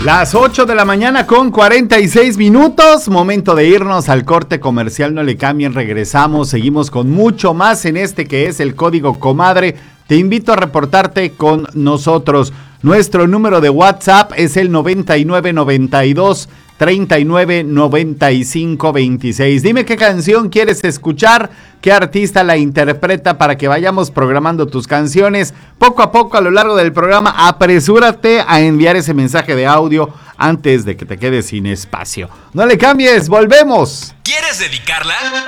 Las 8 de la mañana con 46 minutos, momento de irnos al corte comercial, no le cambien, regresamos, seguimos con mucho más en este que es el Código Comadre. Te invito a reportarte con nosotros. Nuestro número de WhatsApp es el 9992 399526. Dime qué canción quieres escuchar, qué artista la interpreta para que vayamos programando tus canciones. Poco a poco a lo largo del programa, apresúrate a enviar ese mensaje de audio antes de que te quedes sin espacio. No le cambies, volvemos. ¿Quieres dedicarla?